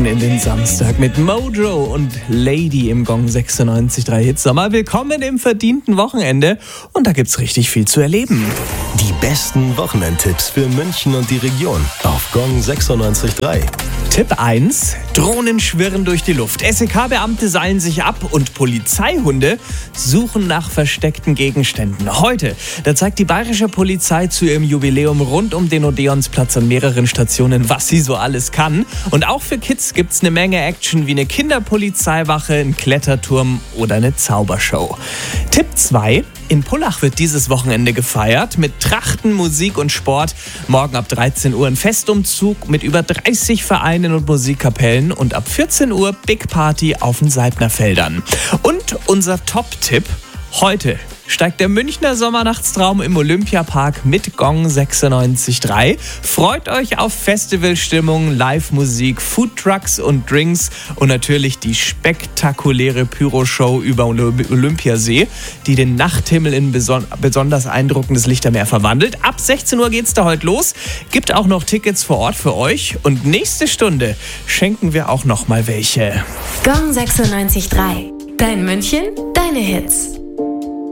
Reinrutschen in den Samstag mit Mojo und Lady im Gong 96.3 Hits Sommer. Willkommen im verdienten Wochenende und da gibt's richtig viel zu erleben. Die besten Wochenendtipps für München und die Region auf Gong 96.3. Tipp 1. Drohnen schwirren durch die Luft. SEK-Beamte seilen sich ab und Polizeihunde suchen nach versteckten Gegenständen. Heute, da zeigt die bayerische Polizei zu ihrem Jubiläum rund um den Odeonsplatz an mehreren Stationen, was sie so alles kann. Und auch für Kids gibt's eine Menge Action wie eine Kinderpolizeiwache, ein Kletterturm oder eine Zaubershow. Tipp 2. In Pullach wird dieses Wochenende gefeiert mit Trachten, Musik und Sport. Morgen ab 13 Uhr ein Festumzug mit über 30 Vereinen und Musikkapellen und ab 14 Uhr Big Party auf den Seibnerfeldern. Und unser Top-Tipp: Heute steigt der Münchner Sommernachtstraum im Olympiapark mit Gong 96.3. Freut euch auf Festivalstimmung, Live-Musik, Foodtrucks und Drinks und natürlich die spektakuläre Pyroshow über Olympiasee, die den Nachthimmel in besonders eindruckendes Lichtermeer verwandelt. Ab 16 Uhr geht's da heute los. Gibt auch noch Tickets vor Ort für euch und nächste Stunde schenken wir auch noch mal welche. Gong 96.3. Dein München, deine Hits.